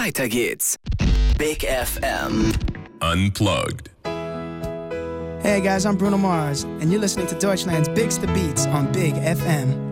Weiter geht's. Big FM. Unplugged. Hey guys, I'm Bruno Mars, and you're listening to Deutschland's Biggest Beats on Big FM.